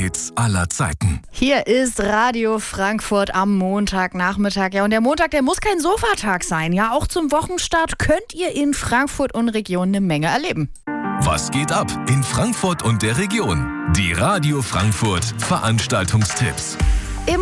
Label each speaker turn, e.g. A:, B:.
A: Hits aller Zeiten.
B: Hier ist Radio Frankfurt am Montagnachmittag. Ja, und der Montag, der muss kein Sofatag sein. Ja, auch zum Wochenstart könnt ihr in Frankfurt und Region eine Menge erleben.
A: Was geht ab in Frankfurt und der Region? Die Radio Frankfurt Veranstaltungstipps.